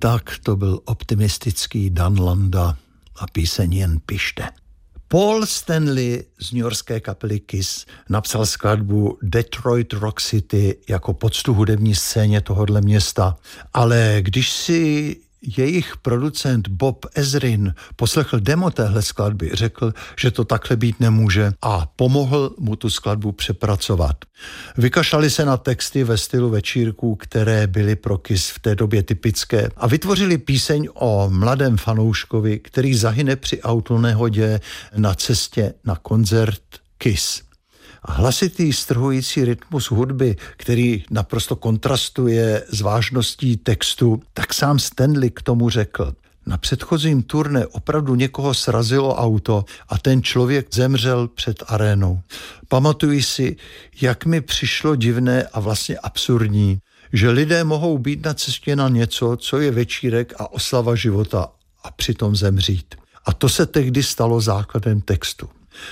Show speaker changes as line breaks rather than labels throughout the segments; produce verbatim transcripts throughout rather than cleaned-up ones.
Tak to byl optimistický Dan Landa a píseň Jen pište. Paul Stanley z newyorské kapely Kiss napsal skladbu Detroit Rock City jako poctu hudební scéně tohodle města, ale když si jejich producent Bob Ezrin poslechl demo téhle skladby, řekl, že to takhle být nemůže a pomohl mu tu skladbu přepracovat. Vykašlali se na texty ve stylu večírků, které byly pro Kiss v té době typické a vytvořili píseň o mladém fanouškovi, který zahyne při autonehodě na cestě na koncert Kiss. A hlasitý strhující rytmus hudby, který naprosto kontrastuje s vážností textu, tak sám Stanley k tomu řekl: na předchozím turné opravdu někoho srazilo auto a ten člověk zemřel před arénou. Pamatuji si, jak mi přišlo divné a vlastně absurdní, že lidé mohou být na cestě na něco, co je večírek a oslava života a přitom zemřít. A to se tehdy stalo základem textu.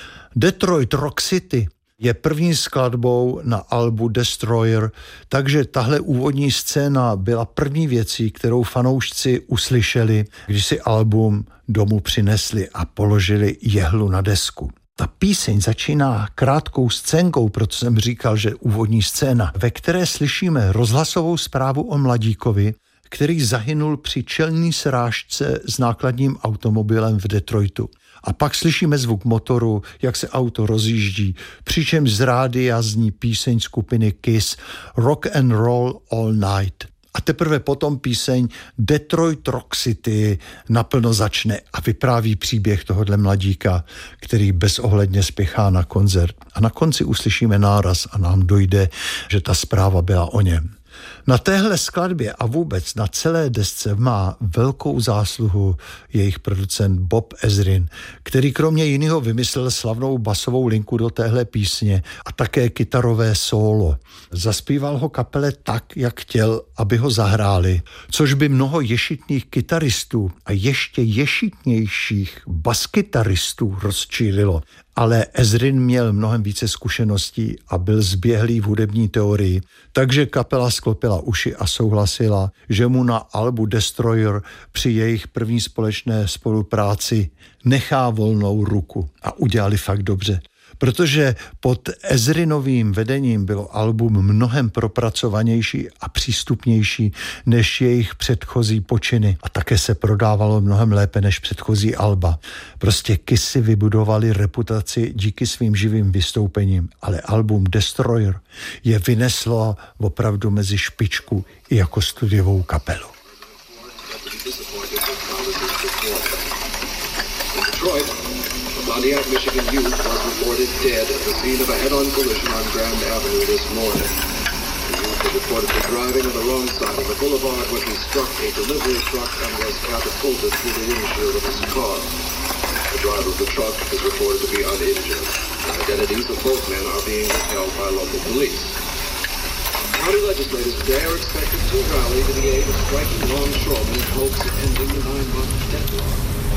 Detroit Rock City je první skladbou na albu Destroyer, takže tahle úvodní scéna byla první věcí, kterou fanoušci uslyšeli, když si album domů přinesli a položili jehlu na desku. Ta píseň začíná krátkou scénkou, proto jsem říkal, že úvodní scéna, ve které slyšíme rozhlasovou zprávu o mladíkovi, který zahynul při čelní srážce s nákladním automobilem v Detroitu. A pak slyšíme zvuk motoru, jak se auto rozjíždí, přičemž z rádia zní píseň skupiny Kiss Rock and Roll All Night. A teprve potom píseň Detroit Rock City naplno začne a vypráví příběh tohodle mladíka, který bezohledně spěchá na koncert. A na konci uslyšíme náraz a nám dojde, že ta zpráva byla o něm. Na téhle skladbě a vůbec na celé desce má velkou zásluhu jejich producent Bob Ezrin, který kromě jiného vymyslel slavnou basovou linku do téhle písně a také kytarové solo. Zaspíval ho kapele tak, jak chtěl, aby ho zahráli, což by mnoho ješitných kytaristů a ještě ješitnějších baskytaristů rozčílilo. Ale Ezrin měl mnohem více zkušeností a byl zběhlý v hudební teorii, takže kapela sklopila uši a souhlasila, že mu na albu Destroyer při jejich první společné spolupráci nechá volnou ruku a udělali fakt dobře. Protože pod Ezrinovým vedením bylo album mnohem propracovanější a přístupnější než jejich předchozí počiny a také se prodávalo mnohem lépe než předchozí alba. Prostě Kiss si vybudovali reputaci díky svým živým vystoupením, ale album Destroyer je vyneslo opravdu mezi špičku i jako studiovou kapelu.
Pontiac, Michigan youth was reported dead at the scene of a head-on collision on Grand Avenue this morning. The youth was reportedly driving on the wrong side of the boulevard when he struck a delivery truck and was catapulted through the windshield of his car. The driver of the truck is reported to be uninjured. The identities of both men are being withheld by local police. County legislators today are expected to rally to the aid of striking longshoremen in hopes of ending the nine-month deadlock.